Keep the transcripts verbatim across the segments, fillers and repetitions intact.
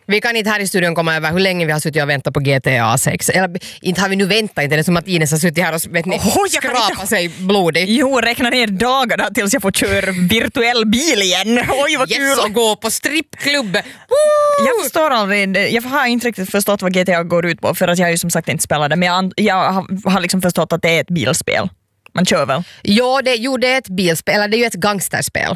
Vi kan inte här i studion komma över hur länge vi har suttit och väntat på G T A sex. Eller inte har vi nu väntat, inte det är som att Ines har suttit här och vet ni, oh, skrapa inte... sig blodigt. Jo, räkna ner dagarna tills jag får köra virtuell bil igen. Oj, vad yes, kul! Och gå på strippklubb. Jag förstår aldrig, jag har inte riktigt förstått vad G T A går ut på för att jag ju som sagt inte spelade. Men jag, jag har, har liksom förstått att det är ett bilspel. Man kör väl? Jo, det, jo, det är ett bilspel, eller det är ju ett gangsterspel.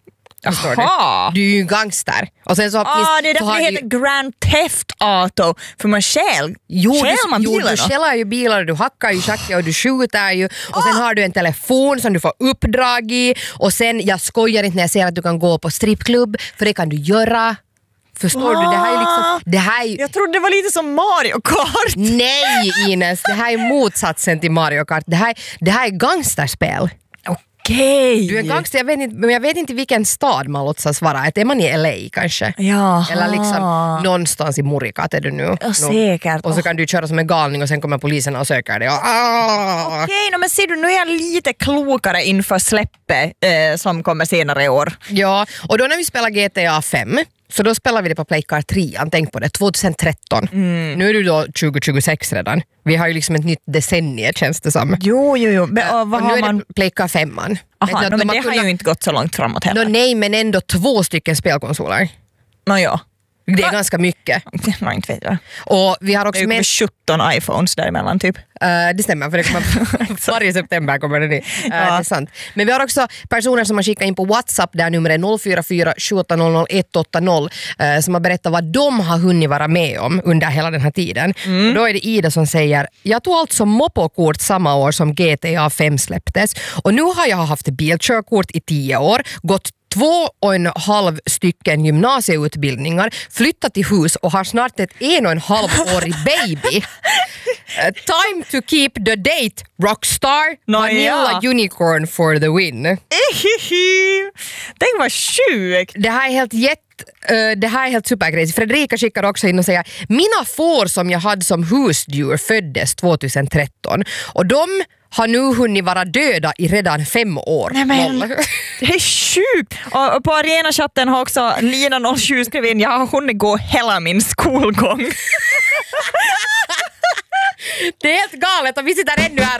Jaha! Du är ju gangster. Och sen så, ah, det är därför det heter ju... Grand Theft Auto. För man stjäl. Jo, Stjäl du, man jo, bilarna? du stjälar ju bilar, du hackar ju schack och du skjuter ju. Och sen har du en telefon som du får uppdrag i. Och sen, jag skojar inte när jag säger att du kan gå på strippklubb. För det kan du göra. Förstår ah, du? Det här är liksom... Det här är... Jag trodde det var lite som Mario Kart. Nej, Ines. Det här är motsatsen till Mario Kart. Det här, det här är gangsterspel. Okej. Du är en gangster, jag vet inte, men jag vet inte vilken stad man låtsas vara. Är man i L A kanske? Jaha. Eller liksom någonstans i Murikat är du nu. Ja, säkert. Och så kan du köra som en galning och sen kommer polisen och söker dig. Ah! Okej, no, men ser du, nu är jag lite klokare inför släppet eh, som kommer senare i år. Ja, och då när vi spelar G T A fem så då spelar vi det på Playcard tre, tänk på det, tjugohundratretton. Mm. Nu är det då tjugo tjugosex redan. Vi har ju liksom ett nytt decennium känns det som. Jo, jo, jo. Men, och vad och nu har är man... det Playcard femman. Aha, no, de men det har har kunnat... ju inte gått så långt framåt heller. No, nej, men ändå två stycken spelkonsoler. Nå ja. Det är ganska mycket. Nej, inte vet jag. Och vi har också det är ju sjutton iPhones däremellan typ. Uh, det stämmer, för det kommer varje september kommer det ner. Uh, ja. Det är sant. Men vi har också personer som har skickat in på WhatsApp där numret noll fyra fyra sju åtta noll noll ett åtta noll uh, som har berättat vad de har hunnit vara med om under hela den här tiden. Mm. Då är det Ida som säger: jag tog alltså moppokort samma år som G T A fem släpptes och nu har jag haft bilkörkort i tio år, gått två och en halv stycken gymnasieutbildningar, flyttat till hus och har snart ett en och en halv årig baby. Uh, time to keep the date, rockstar, no, vanilla ja. Unicorn for the win. Det var sjukt. Det här är helt jätte Uh, det här är helt supercrazy. Fredrika skickar också in och säger: mina får som jag hade som husdjur föddes tjugohundratretton och de har nu hunnit vara döda i redan fem år. Nej, men, det är sjukt. Och, och på Arena-chatten har också Lina noll sju skrivit in: jag har hunnit gå hela min skolgång. Det är helt galet och vi sitter ännu här